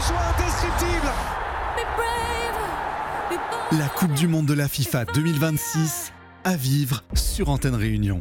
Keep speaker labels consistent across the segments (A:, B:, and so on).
A: soit indescriptible.
B: La Coupe du Monde de la FIFA 2026 à vivre sur Antenne Réunion.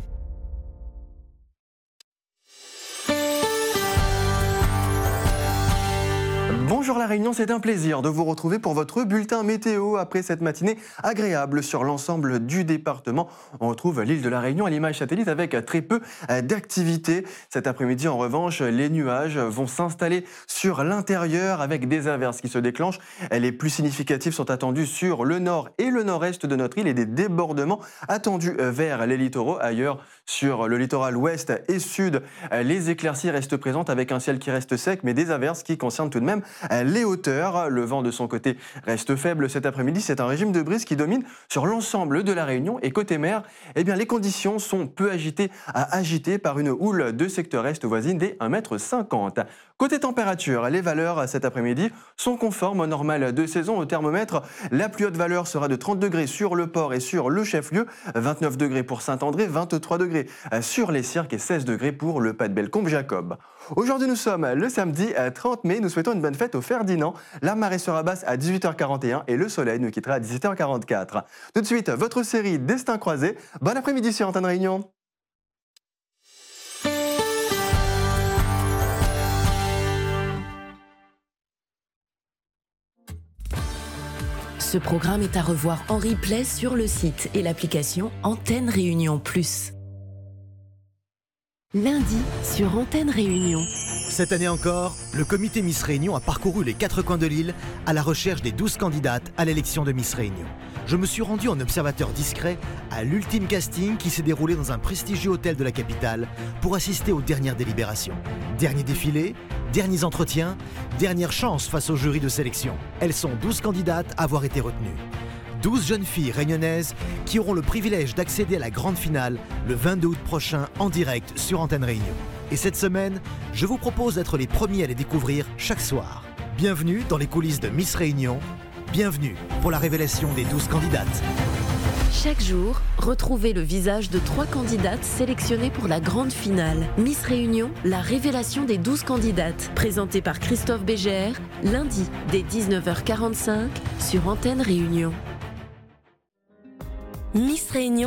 C: Bonjour La Réunion, c'est un plaisir de vous retrouver pour votre bulletin météo après cette matinée agréable sur l'ensemble du département. On retrouve l'île de La Réunion à l'image satellite avec très peu d'activité. Cet après-midi, en revanche, les nuages vont s'installer sur l'intérieur avec des averses qui se déclenchent. Les plus significatifs sont attendus sur le nord et le nord-est de notre île et des débordements attendus vers les littoraux. Ailleurs, sur le littoral ouest et sud, les éclaircies restent présentes avec un ciel qui reste sec, mais des averses qui concernent tout de même les hauteurs. Le vent de son côté reste faible cet après-midi. C'est un régime de brise qui domine sur l'ensemble de la Réunion. Et côté mer, les conditions sont peu agitées à agitées par une houle de secteur est voisine des 1,50 m. Côté température, les valeurs cet après-midi sont conformes au normal de saison. Au thermomètre, la plus haute valeur sera de 30 degrés sur le port et sur le chef-lieu, 29 degrés pour Saint-André, 23 degrés sur les Cirques et 16 degrés pour le Pas-de-Belle-Combe-Jacob. Aujourd'hui, nous sommes le samedi 30 mai. Nous souhaitons une bonne fête au Ferdinand. La marée sera basse à 18h41 et le soleil nous quittera à 17h44. Tout de suite, votre série Destin croisé. Bon après-midi sur Antenne Réunion.
D: Ce programme est à revoir en replay sur le site et l'application Antenne Réunion Plus. Lundi sur Antenne Réunion.
E: Cette année encore, le comité Miss Réunion a parcouru les 4 coins de l'île à la recherche des 12 candidates à l'élection de Miss Réunion. Je me suis rendu en observateur discret à l'ultime casting qui s'est déroulé dans un prestigieux hôtel de la capitale pour assister aux dernières délibérations. Dernier défilé, derniers entretiens, dernière chance face au jury de sélection. Elles sont 12 candidates à avoir été retenues. 12 jeunes filles réunionnaises qui auront le privilège d'accéder à la grande finale le 22 août prochain en direct sur Antenne Réunion. Et cette semaine, je vous propose d'être les premiers à les découvrir chaque soir. Bienvenue dans les coulisses de Miss Réunion. Bienvenue pour la révélation des 12 candidates.
D: Chaque jour, retrouvez le visage de 3 candidates sélectionnées pour la grande finale. Miss Réunion, la révélation des 12 candidates. Présentée par Christophe Bégère, lundi dès 19h45 sur Antenne Réunion. Miss Réunion.